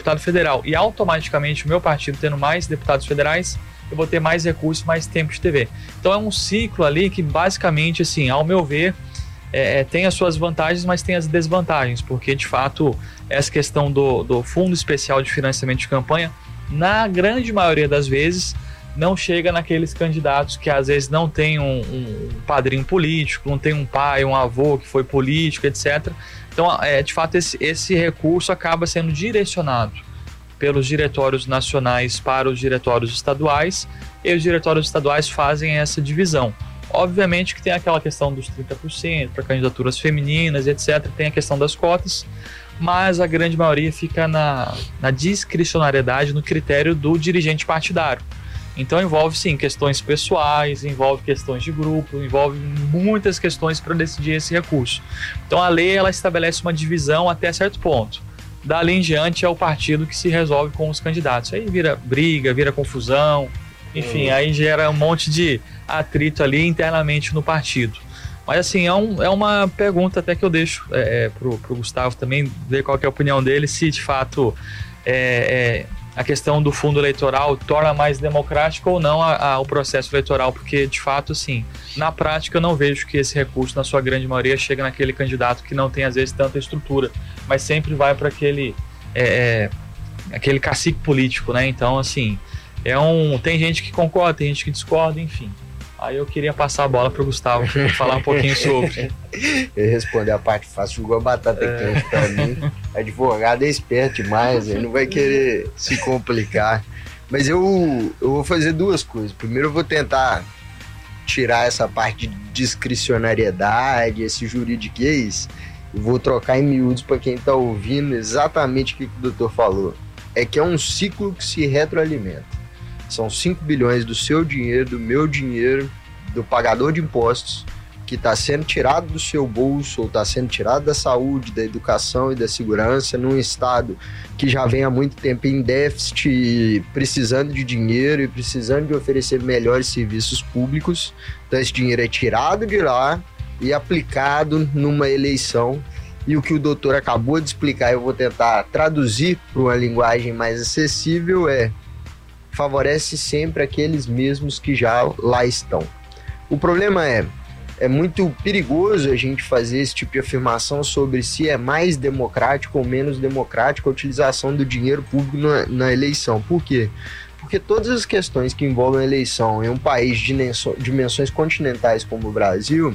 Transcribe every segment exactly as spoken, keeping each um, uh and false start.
deputado federal. E automaticamente o meu partido tendo mais deputados federais, eu vou ter mais recursos, mais tempo de T V. Então é um ciclo ali que basicamente, assim, ao meu ver, é, tem as suas vantagens, mas tem as desvantagens, porque de fato essa questão do, do Fundo Especial de Financiamento de Campanha, na grande maioria das vezes, não chega naqueles candidatos que às vezes não tem um, um padrinho político, não tem um pai, um avô que foi político, etcétera. Então, é, de fato, esse, esse recurso acaba sendo direcionado pelos diretórios nacionais para os diretórios estaduais, e os diretórios estaduais fazem essa divisão. Obviamente que tem aquela questão dos trinta por cento para candidaturas femininas, etcétera. Tem a questão das cotas, mas a grande maioria fica na, na discricionariedade, no critério do dirigente partidário. Então envolve sim questões pessoais, envolve questões de grupo, envolve muitas questões para decidir esse recurso. Então a lei ela estabelece uma divisão até certo ponto. Dali em diante é o partido que se resolve com os candidatos. Aí vira briga, vira confusão, enfim, uhum. Aí gera um monte de atrito ali internamente no partido. Mas assim, é, um, é uma pergunta até que eu deixo é, pro, pro Gustavo também, ver qual que é a opinião dele, se de fato é, é, a questão do fundo eleitoral torna mais democrático ou não a, a, o processo eleitoral, porque de fato, assim, na prática eu não vejo que esse recurso, na sua grande maioria, chega naquele candidato que não tem às vezes tanta estrutura, mas sempre vai para aquele, é, aquele cacique político, né? Então, assim, é um, tem gente que concorda, tem gente que discorda, enfim. Aí eu queria passar a bola para o Gustavo falar um pouquinho sobre. Eu responder a parte fácil, jogou a batata é. quente para mim. Advogado é esperto demais, ele não vai querer se complicar. Mas eu, eu vou fazer duas coisas. Primeiro eu vou tentar tirar essa parte de discricionariedade, esse juridiquês, e vou trocar em miúdos para quem está ouvindo exatamente o que, que o doutor falou. É que é um ciclo que se retroalimenta. São cinco bilhões do seu dinheiro, do meu dinheiro, do pagador de impostos, que está sendo tirado do seu bolso, ou está sendo tirado da saúde, da educação e da segurança, num estado que já vem há muito tempo em déficit, precisando de dinheiro e precisando de oferecer melhores serviços públicos. Então esse dinheiro é tirado de lá e aplicado numa eleição. E o que o doutor acabou de explicar, eu vou tentar traduzir para uma linguagem mais acessível, é: favorece sempre aqueles mesmos que já lá estão. O problema é, é muito perigoso a gente fazer esse tipo de afirmação sobre se é mais democrático ou menos democrático a utilização do dinheiro público na, na eleição. Por quê? Porque todas as questões que envolvem a eleição em um país de dimensões continentais como o Brasil,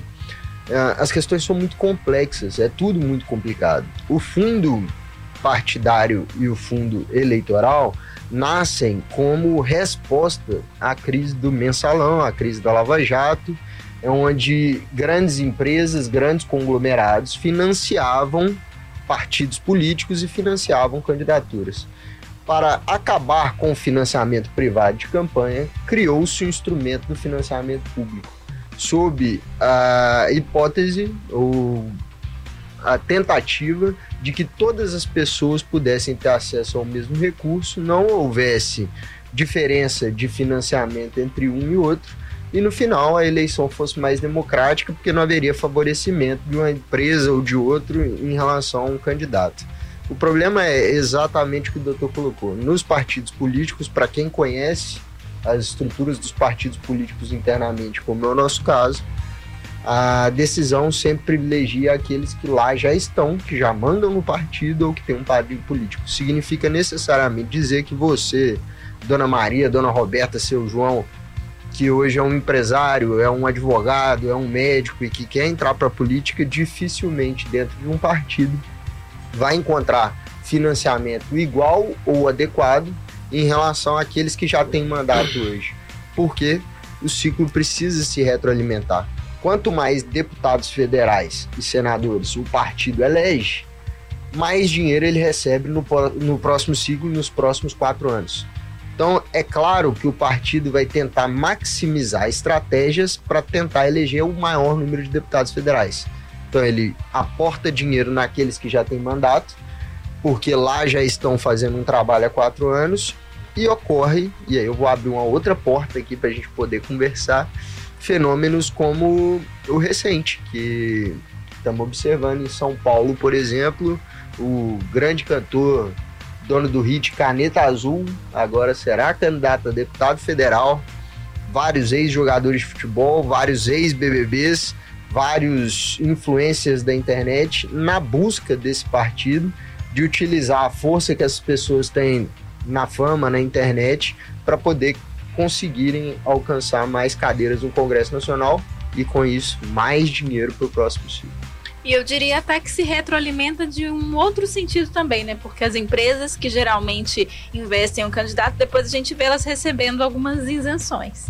as questões são muito complexas, é tudo muito complicado. O fundo partidário e o fundo eleitoral nascem como resposta à crise do mensalão, à crise da Lava Jato, onde grandes empresas, grandes conglomerados financiavam partidos políticos e financiavam candidaturas. Para acabar com o financiamento privado de campanha, criou-se o instrumento do financiamento público, sob a hipótese ou a tentativa de que todas as pessoas pudessem ter acesso ao mesmo recurso, não houvesse diferença de financiamento entre um e outro, e no final a eleição fosse mais democrática, porque não haveria favorecimento de uma empresa ou de outro em relação a um candidato. O problema é exatamente o que o doutor colocou. Nos partidos políticos, para quem conhece as estruturas dos partidos políticos internamente, como é o nosso caso, a decisão sempre privilegia aqueles que lá já estão, que já mandam no partido ou que tem um padrinho político. Significa necessariamente dizer que você, Dona Maria, Dona Roberta, seu João, que hoje é um empresário, é um advogado, é um médico e que quer entrar para a política, dificilmente dentro de um partido vai encontrar financiamento igual ou adequado em relação àqueles que já têm mandato hoje. Porque o ciclo precisa se retroalimentar. Quanto mais deputados federais e senadores o partido elege, mais dinheiro ele recebe no, no próximo ciclo, nos próximos quatro anos. Então, é claro que o partido vai tentar maximizar estratégias para tentar eleger o maior número de deputados federais. Então, ele aporta dinheiro naqueles que já têm mandato, porque lá já estão fazendo um trabalho há quatro anos, e ocorre, e aí eu vou abrir uma outra porta aqui para a gente poder conversar, fenômenos como o recente, que estamos observando em São Paulo, por exemplo, o grande cantor dono do hit Caneta Azul, agora será candidato a deputado federal, vários ex-jogadores de futebol, vários ex-B B Bs, vários influencers da internet na busca desse partido, de utilizar a força que essas pessoas têm na fama, na internet, para poder conseguirem alcançar mais cadeiras no Congresso Nacional e, com isso, mais dinheiro para o próximo ciclo. E eu diria até que se retroalimenta de um outro sentido também, né? Porque as empresas que geralmente investem em um candidato, depois a gente vê elas recebendo algumas isenções.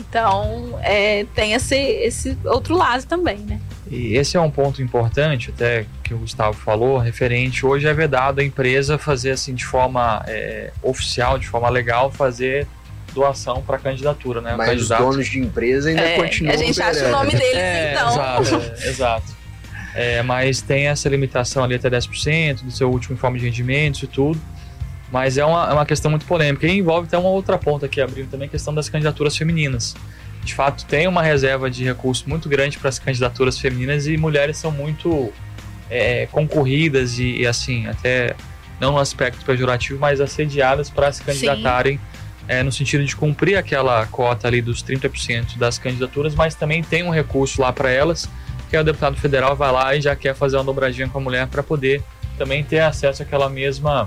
Então, é, tem esse, esse outro lado também, né? E esse é um ponto importante, até que o Gustavo falou, referente, hoje é vedado a empresa fazer assim de forma é, oficial, de forma legal, fazer doação para candidatura, né? Mas os donos de empresa ainda é, continuam. A gente acha o nome deles, é, então. Exato, é, exato. É, mas tem essa limitação ali até dez por cento do seu último informe de rendimentos e tudo. Mas é uma, é uma questão muito polêmica e envolve até uma outra ponta aqui, abrindo também a questão das candidaturas femininas. De fato, tem uma reserva de recursos muito grande para as candidaturas femininas e mulheres são muito é, concorridas e, e, assim, até não no aspecto pejorativo, mas assediadas para se candidatarem é, no sentido de cumprir aquela cota ali dos trinta por cento das candidaturas, mas também tem um recurso lá para elas, que é o deputado federal vai lá e já quer fazer uma dobradinha com a mulher para poder também ter acesso àquela mesma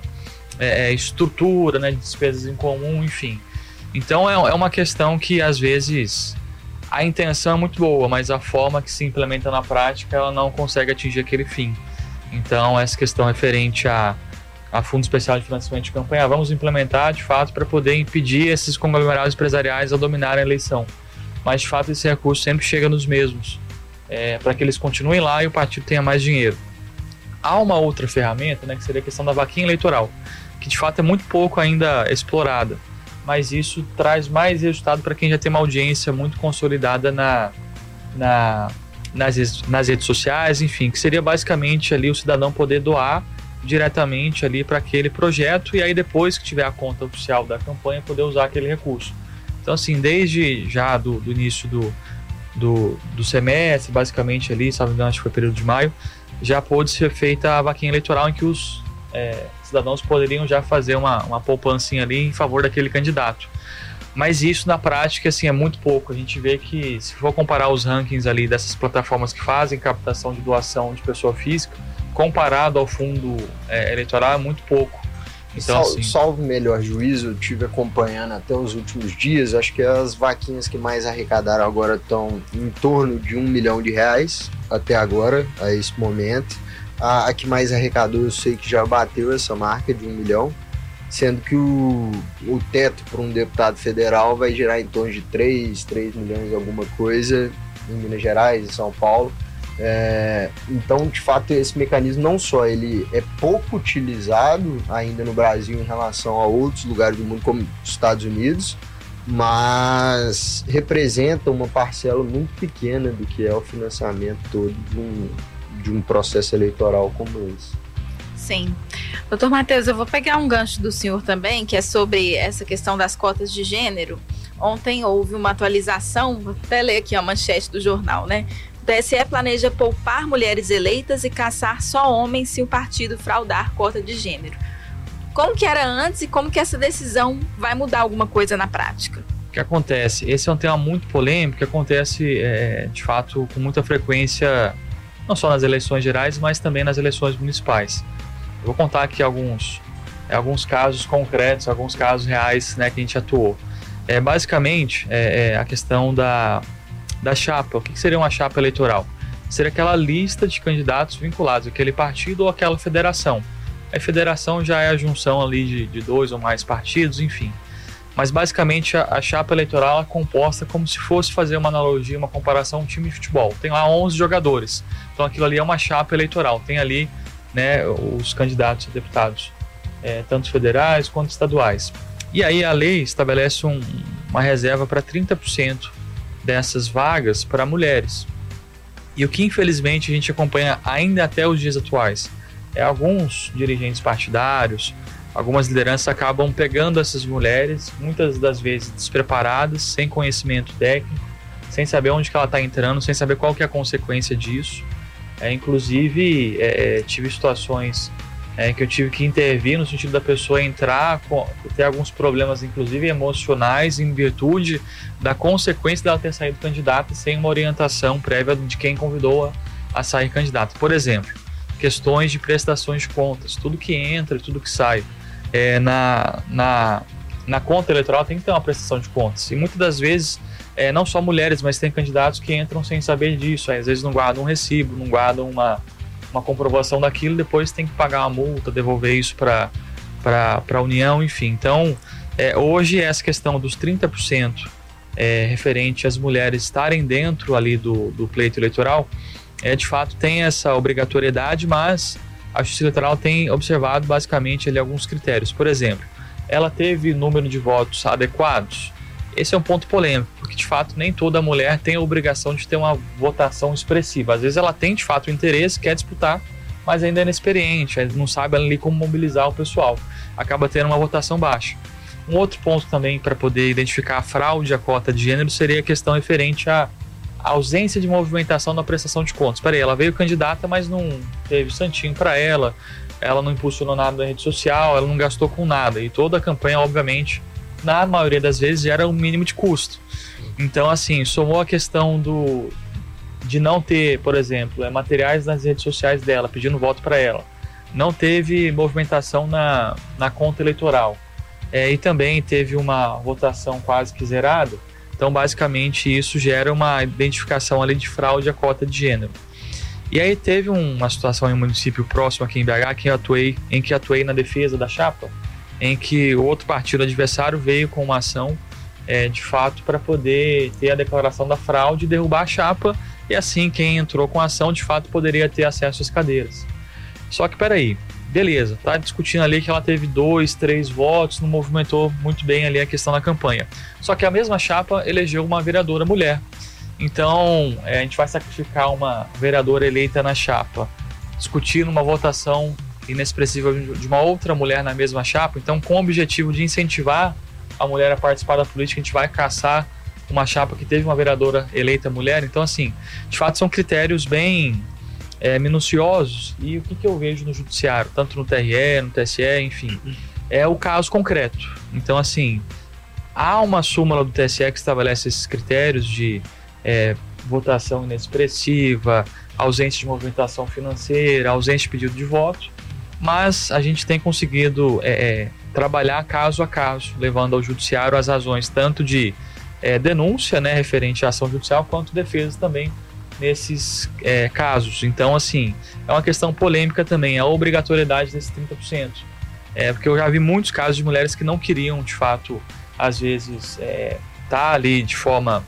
é, estrutura, né, de despesas em comum, enfim. Então é, é uma questão que às vezes a intenção é muito boa, mas a forma que se implementa na prática ela não consegue atingir aquele fim. Então essa questão referente a, a Fundo Especial de Financiamento de Campanha, vamos implementar de fato para poder impedir esses conglomerados empresariais a dominarem a eleição. Mas de fato esse recurso sempre chega nos mesmos, é, para que eles continuem lá e o partido tenha mais dinheiro. Há uma outra ferramenta, né, que seria a questão da vaquinha eleitoral, que de fato é muito pouco ainda explorada, mas isso traz mais resultado para quem já tem uma audiência muito consolidada na, na, nas, nas redes sociais, enfim, que seria basicamente ali o cidadão poder doar diretamente ali para aquele projeto e aí depois que tiver a conta oficial da campanha poder usar aquele recurso. Então assim, desde já do, do início do, do, do semestre, basicamente ali, salvo engano, acho que foi período de maio, já pôde ser feita a vaquinha eleitoral em que os é, cidadãos poderiam já fazer uma, uma poupancinha ali em favor daquele candidato. Mas isso na prática assim, é muito pouco. A gente vê que se for comparar os rankings ali dessas plataformas que fazem captação de doação de pessoa física, comparado ao fundo é, eleitoral é muito pouco. Então, Sal, assim, salvo melhor juízo, eu estive acompanhando até os últimos dias, acho que as vaquinhas que mais arrecadaram agora estão em torno de um milhão de reais, até agora, a esse momento. A, a que mais arrecadou, eu sei que já bateu essa marca de um milhão, sendo que o, o teto para um deputado federal vai girar em torno de três, três milhões alguma coisa, em Minas Gerais, em São Paulo. É, então, de fato, esse mecanismo não só ele é pouco utilizado ainda no Brasil em relação a outros lugares do mundo, como os Estados Unidos, mas representa uma parcela muito pequena do que é o financiamento todo de um, de um processo eleitoral como esse. Sim. Doutor Matheus, eu vou pegar um gancho do senhor também, que é sobre essa questão das cotas de gênero. Ontem houve uma atualização, vou até ler aqui a manchete do jornal, né? O T S E planeja poupar mulheres eleitas e caçar só homens se o partido fraudar cota de gênero. Como que era antes e como que essa decisão vai mudar alguma coisa na prática? O que acontece? Esse é um tema muito polêmico, que acontece é, de fato com muita frequência, não só nas eleições gerais, mas também nas eleições municipais. Eu vou contar aqui alguns, alguns casos concretos, alguns casos reais, né, que a gente atuou. É, basicamente, é, é a questão da... da chapa. O que seria uma chapa eleitoral? Seria aquela lista de candidatos vinculados àquele partido ou àquela federação. A federação já é a junção ali de, de dois ou mais partidos, enfim. Mas basicamente a, a chapa eleitoral é composta como se fosse fazer uma analogia, uma comparação a um time de futebol. Tem lá onze jogadores. Então aquilo ali é uma chapa eleitoral. Tem ali, né, os candidatos a deputados, é, tanto federais quanto estaduais. E aí a lei estabelece um, uma reserva para trinta por cento dessas vagas para mulheres. E o que infelizmente a gente acompanha ainda até os dias atuais é alguns dirigentes partidários, algumas lideranças acabam pegando essas mulheres, muitas das vezes despreparadas, sem conhecimento técnico, sem saber onde que ela está entrando, sem saber qual que é a consequência disso. É, inclusive é, tive situações é, que eu tive que intervir no sentido da pessoa entrar, com, ter alguns problemas, inclusive emocionais, em virtude da consequência dela ter saído candidata sem uma orientação prévia de quem convidou a, a sair candidata. Por exemplo, questões de prestações de contas, tudo que entra, tudo que sai é, na, na, na conta eleitoral tem que ter uma prestação de contas. E muitas das vezes, é, não só mulheres, mas tem candidatos que entram sem saber disso, aí, às vezes não guardam um recibo, não guardam uma uma comprovação daquilo, depois tem que pagar uma multa, devolver isso para a União, enfim. Então, é, hoje essa questão dos trinta por cento é, referente às mulheres estarem dentro ali do, do pleito eleitoral, é, de fato tem essa obrigatoriedade, mas a Justiça Eleitoral tem observado basicamente ali alguns critérios. Por exemplo, ela teve número de votos adequados? Esse é um ponto polêmico, porque de fato nem toda mulher tem a obrigação de ter uma votação expressiva. Às vezes ela tem de fato o interesse, quer disputar, mas ainda é inexperiente, não sabe ali como mobilizar o pessoal. Acaba tendo uma votação baixa. Um outro ponto também para poder identificar a fraude à cota de gênero seria a questão referente à ausência de movimentação na prestação de contas. Espera aí, ela veio candidata, mas não teve santinho para ela, ela não impulsionou nada na rede social, ela não gastou com nada. E toda a campanha, obviamente, na maioria das vezes gera um mínimo de custo. Então, assim, somou a questão do, de não ter, por exemplo, é, materiais nas redes sociais dela, pedindo voto para ela. Não teve movimentação na, na conta eleitoral. É, e também teve uma votação quase que zerada. Então, basicamente, isso gera uma identificação ali de fraude à cota de gênero. E aí teve uma situação em um município próximo aqui em B H que eu atuei, em que atuei na defesa da chapa, em que o outro partido adversário veio com uma ação é, de fato para poder ter a declaração da fraude e derrubar a chapa, e assim quem entrou com a ação de fato poderia ter acesso às cadeiras. Só que peraí, beleza, tá discutindo ali que ela teve dois, três votos, não movimentou muito bem ali a questão da campanha. Só que a mesma chapa elegeu uma vereadora mulher. Então é, a gente vai sacrificar uma vereadora eleita na chapa, discutindo uma votação inexpressiva de uma outra mulher na mesma chapa. Então, com o objetivo de incentivar a mulher a participar da política, a gente vai caçar uma chapa que teve uma vereadora eleita mulher. Então, assim, de fato são critérios bem é, minuciosos. E o que, que eu vejo no judiciário, tanto no T R E, no T S E, enfim, é o caso concreto. Então, assim, há uma súmula do T S E que estabelece esses critérios de é, votação inexpressiva, ausência de movimentação financeira, ausência de pedido de voto, mas a gente tem conseguido é, é, trabalhar caso a caso, levando ao judiciário as razões tanto de é, denúncia, né, referente à ação judicial, quanto defesa também nesses é, casos. Então, assim, é uma questão polêmica também, a obrigatoriedade desses trinta por cento. É, porque eu já vi muitos casos de mulheres que não queriam, de fato, às vezes, é, tá ali de forma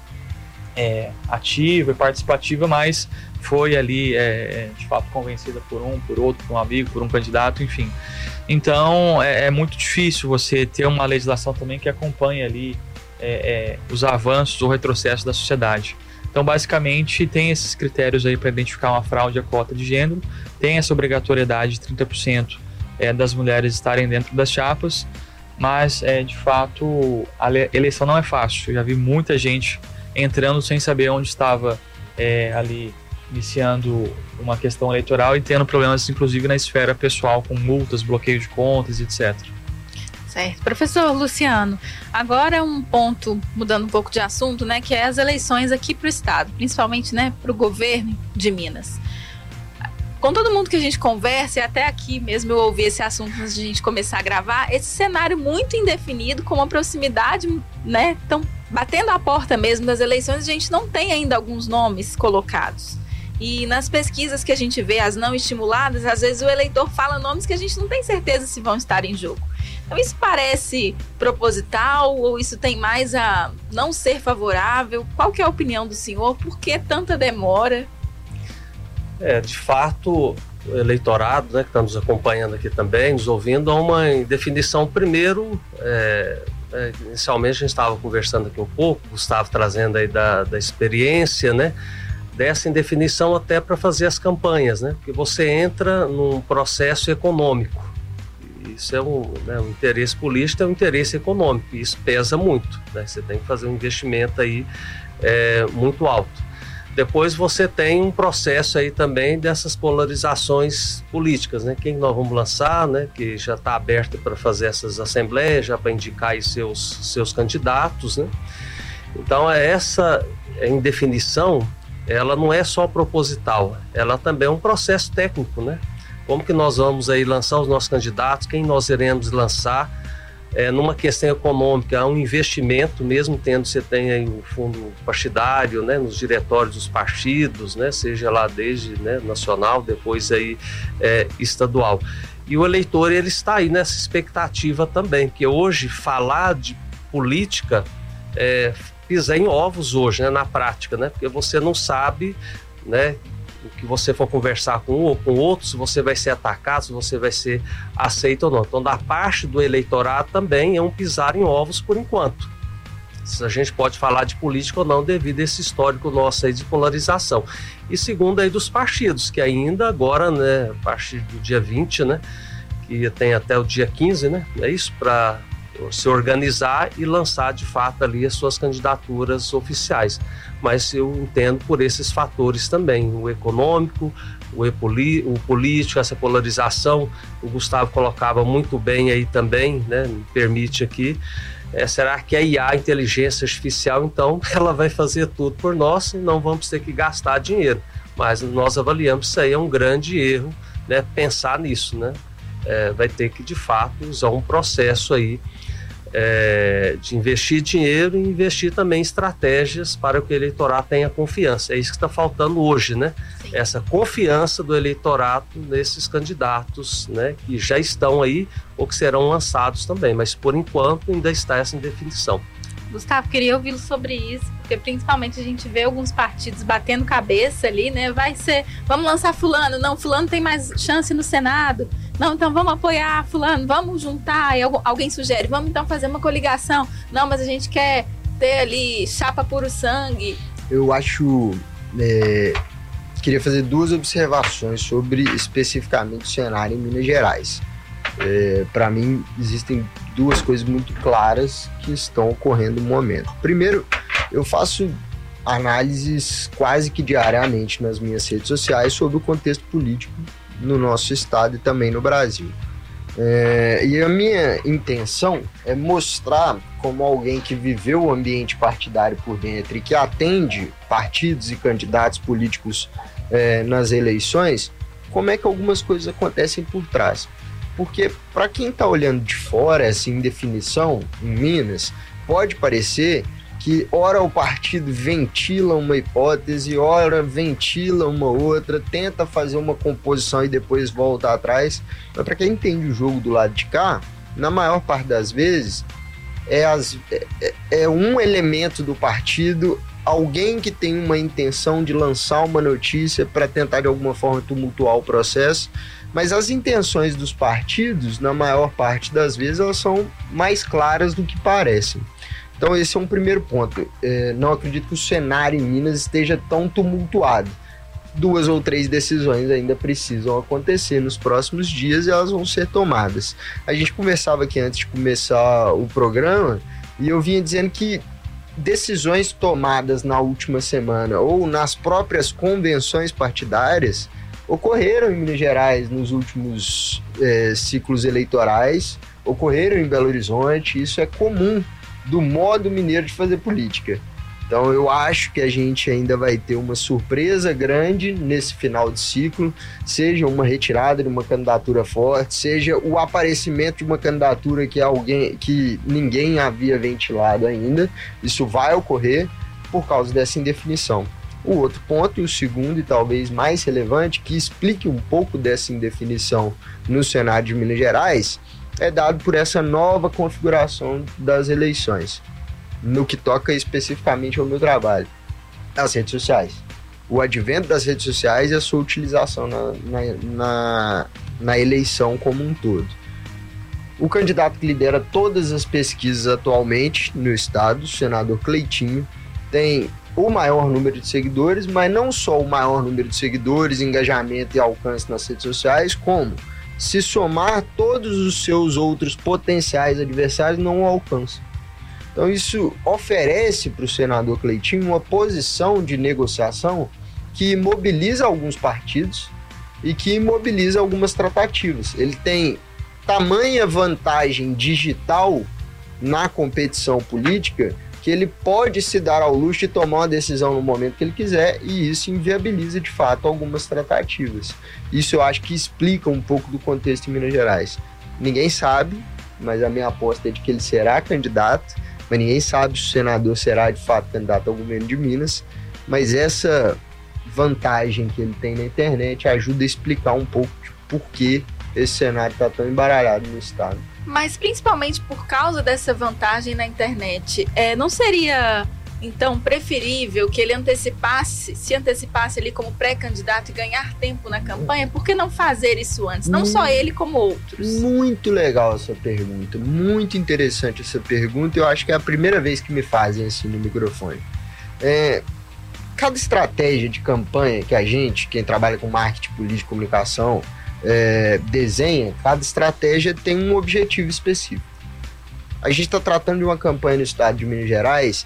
é, ativa e participativa, mas foi ali, é, de fato, convencida por um, por outro, por um amigo, por um candidato, enfim. Então, é, é muito difícil você ter uma legislação também que acompanhe ali é, é, os avanços ou retrocessos da sociedade. Então, basicamente, tem esses critérios aí para identificar uma fraude à cota de gênero, tem essa obrigatoriedade de trinta por cento é, das mulheres estarem dentro das chapas, mas, é, de fato, a eleição não é fácil. Eu já vi muita gente entrando sem saber onde estava é, ali, iniciando uma questão eleitoral e tendo problemas, inclusive, na esfera pessoal, com multas, bloqueio de contas, etcétera. Certo. Professor Luciano, agora um ponto, mudando um pouco de assunto, né, que é as eleições aqui para o Estado, principalmente, né, para o governo de Minas. Com todo mundo que a gente conversa, e até aqui mesmo eu ouvi esse assunto antes de a gente começar a gravar, esse cenário muito indefinido, com uma proximidade, né, tão batendo a porta mesmo das eleições, a gente não tem ainda alguns nomes colocados. E nas pesquisas que a gente vê, as não estimuladas, às vezes o eleitor fala nomes que a gente não tem certeza se vão estar em jogo. Então isso parece proposital ou isso tem mais a não ser favorável? Qual que é a opinião do senhor? Por que tanta demora? É, de fato, o eleitorado, né, que está nos acompanhando aqui também, nos ouvindo, há uma indefinição. Primeiro, é, é, inicialmente a gente estava conversando aqui um pouco, Gustavo trazendo aí da, da experiência, né, dessa indefinição até para fazer as campanhas, né, porque você entra num processo econômico. Isso é um, né, um interesse político, é um interesse econômico, e isso pesa muito, né, você tem que fazer um investimento aí é, muito alto. Depois você tem um processo aí também dessas polarizações políticas, né? Quem nós vamos lançar, né? Que já está aberto para fazer essas assembleias, já para indicar aí seus, seus candidatos, né? Então essa indefinição, ela não é só proposital, ela também é um processo técnico, né? Como que nós vamos aí lançar os nossos candidatos, quem nós iremos lançar, é, numa questão econômica, há um investimento, mesmo tendo, você tem aí o fundo partidário, né, nos diretórios dos partidos, né, seja lá desde, né, nacional, depois aí é, estadual. E o eleitor, ele está aí nessa expectativa também, porque hoje falar de política é pisar em ovos hoje, né, na prática, né, porque você não sabe, né, o que você for conversar com um ou com outro, se você vai ser atacado, se você vai ser aceito ou não. Então, da parte do eleitorado também é um pisar em ovos por enquanto. Se a gente pode falar de política ou não devido a esse histórico nosso aí de polarização. E segundo aí dos partidos, que ainda agora, né, a partir do dia vinte, né, que tem até o dia quinze, né, é isso, para se organizar e lançar de fato ali as suas candidaturas oficiais. Mas eu entendo por esses fatores também, o econômico, o, epoli, o político, essa polarização, o Gustavo colocava muito bem aí também, né, me permite aqui, é, será que a I A, a inteligência artificial, então ela vai fazer tudo por nós e não vamos ter que gastar dinheiro, mas nós avaliamos isso aí é um grande erro, né, pensar nisso, né, é, vai ter que de fato usar um processo aí É, de investir dinheiro e investir também em estratégias para que o eleitorado tenha confiança. É isso que está faltando hoje, né? Sim. Essa confiança do eleitorado nesses candidatos, né, que já estão aí ou que serão lançados também, mas por enquanto ainda está essa indefinição. Gustavo, queria ouvi-lo sobre isso, porque principalmente a gente vê alguns partidos batendo cabeça ali, né? Vai ser, vamos lançar fulano, não, fulano tem mais chance no Senado, não, então vamos apoiar fulano, vamos juntar, e alguém sugere, vamos então fazer uma coligação, não, mas a gente quer ter ali chapa puro sangue. Eu acho, é, queria fazer duas observações sobre especificamente o cenário em Minas Gerais. É, para mim existem duas coisas muito claras que estão ocorrendo no momento. Primeiro, eu faço análises quase que diariamente nas minhas redes sociais sobre o contexto político no nosso estado e também no Brasil. É, e a minha intenção é mostrar como alguém que viveu o ambiente partidário por dentro e que atende partidos e candidatos políticos é, nas eleições, como é que algumas coisas acontecem por trás. Porque para quem está olhando de fora essa indefinição em Minas, pode parecer que ora o partido ventila uma hipótese, ora ventila uma outra, tenta fazer uma composição e depois volta atrás. Mas para quem entende o jogo do lado de cá, na maior parte das vezes, é, as, é, é um elemento do partido, alguém que tem uma intenção de lançar uma notícia para tentar de alguma forma tumultuar o processo. Mas as intenções dos partidos, na maior parte das vezes, elas são mais claras do que parecem. Então esse é um primeiro ponto. É, não acredito que o cenário em Minas esteja tão tumultuado. Duas ou três decisões ainda precisam acontecer nos próximos dias e elas vão ser tomadas. A gente conversava aqui antes de começar o programa e eu vinha dizendo que decisões tomadas na última semana ou nas próprias convenções partidárias ocorreram em Minas Gerais nos últimos é, ciclos eleitorais, ocorreram em Belo Horizonte, isso é comum do modo mineiro de fazer política. Então eu acho que a gente ainda vai ter uma surpresa grande nesse final de ciclo, seja uma retirada de uma candidatura forte, seja o aparecimento de uma candidatura que, alguém, que ninguém havia ventilado ainda, isso vai ocorrer por causa dessa indefinição. O outro ponto, e o segundo e talvez mais relevante, que explique um pouco dessa indefinição no cenário de Minas Gerais, é dado por essa nova configuração das eleições, no que toca especificamente ao meu trabalho, as redes sociais. O advento das redes sociais e a sua utilização na, na, na, na eleição como um todo. O candidato que lidera todas as pesquisas atualmente no estado, o senador Cleitinho, tem o maior número de seguidores, mas não só o maior número de seguidores, engajamento e alcance nas redes sociais, como se somar todos os seus outros potenciais adversários não o alcançam. Então isso oferece para o senador Cleitinho uma posição de negociação que mobiliza alguns partidos e que mobiliza algumas tratativas. Ele tem tamanha vantagem digital na competição política que ele pode se dar ao luxo de tomar uma decisão no momento que ele quiser, e isso inviabiliza de fato algumas tratativas. Isso eu acho que explica um pouco do contexto em Minas Gerais. Ninguém sabe, mas a minha aposta é de que ele será candidato, mas ninguém sabe se o senador será de fato candidato ao governo de Minas, mas essa vantagem que ele tem na internet ajuda a explicar um pouco de por que esse cenário está tão embaralhado no estado. Mas principalmente por causa dessa vantagem na internet, é, não seria então preferível que ele antecipasse, se antecipasse ali como pré-candidato e ganhar tempo na campanha? Por que não fazer isso antes? Não só ele, como outros. Muito legal essa pergunta, muito interessante essa pergunta. Eu acho que é a primeira vez que me fazem assim no microfone. É, cada estratégia de campanha que a gente, quem trabalha com marketing, política, comunicação, É, desenha, cada estratégia tem um objetivo específico. A gente está tratando de uma campanha no estado de Minas Gerais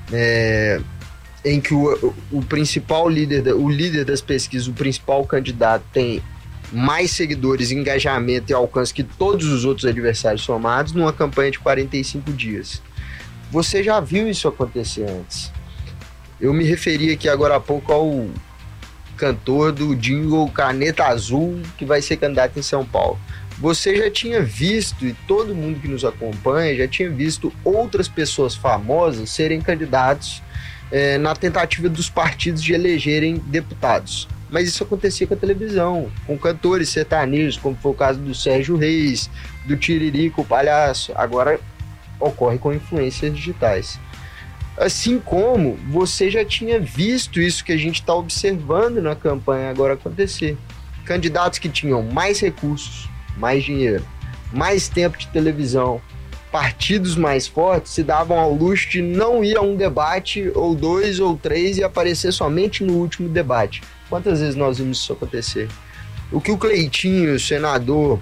é, em que o, o, o principal líder, o líder das pesquisas, o principal candidato tem mais seguidores, engajamento e alcance que todos os outros adversários somados numa campanha de quarenta e cinco dias. Você já viu isso acontecer antes. Eu me referi aqui agora há pouco ao cantor do jingle Caneta Azul, que vai ser candidato em São Paulo. Você já tinha visto, e todo mundo que nos acompanha já tinha visto outras pessoas famosas serem candidatos é, na tentativa dos partidos de elegerem deputados. Mas isso acontecia com a televisão, com cantores sertanejos, como foi o caso do Sérgio Reis, do Tiririca, o Palhaço. Agora ocorre com influências digitais. Assim como você já tinha visto isso que a gente está observando na campanha agora acontecer. Candidatos que tinham mais recursos, mais dinheiro, mais tempo de televisão, partidos mais fortes se davam ao luxo de não ir a um debate, ou dois, ou três, e aparecer somente no último debate. Quantas vezes nós vimos isso acontecer? O que o Cleitinho, o senador,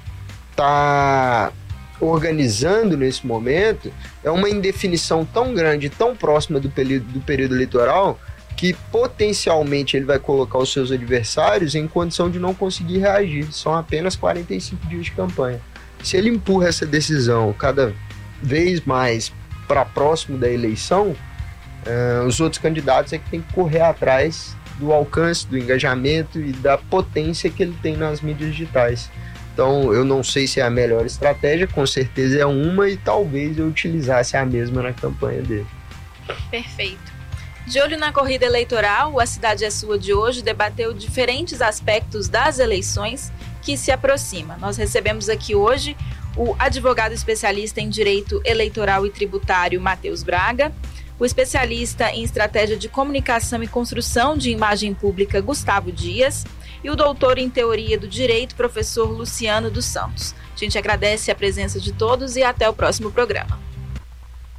está organizando nesse momento é uma indefinição tão grande, tão próxima do período, do período eleitoral, que potencialmente ele vai colocar os seus adversários em condição de não conseguir reagir. São apenas quarenta e cinco dias de campanha. Se ele empurra essa decisão cada vez mais para próximo da eleição, uh, os outros candidatos é que tem que correr atrás do alcance, do engajamento e da potência que ele tem nas mídias digitais. Então, eu não sei se é a melhor estratégia, com certeza é uma, e talvez eu utilizasse a mesma na campanha dele. Perfeito. De olho na corrida eleitoral, o A Cidade é Sua de hoje debateu diferentes aspectos das eleições que se aproximam. Nós recebemos aqui hoje o advogado especialista em Direito Eleitoral e Tributário, Matheus Braga, o especialista em Estratégia de Comunicação e Construção de Imagem Pública, Gustavo Dias, e o doutor em Teoria do Direito, professor Luciano dos Santos. A gente agradece a presença de todos e até o próximo programa.